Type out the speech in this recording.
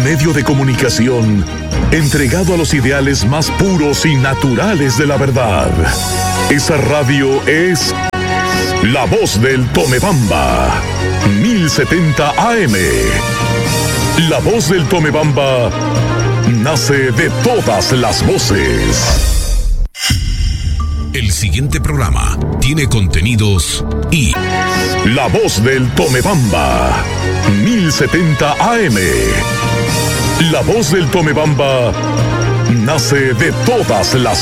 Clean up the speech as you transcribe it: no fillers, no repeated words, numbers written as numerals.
Un medio de comunicación entregado a los ideales más puros y naturales de la verdad. Esa radio es La Voz del Tomebamba, 1070 AM. La Voz del Tomebamba nace de todas las voces. El siguiente programa tiene contenidos y... La Voz del Tomebamba, 1070 AM. La Voz del Tomebamba nace de todas las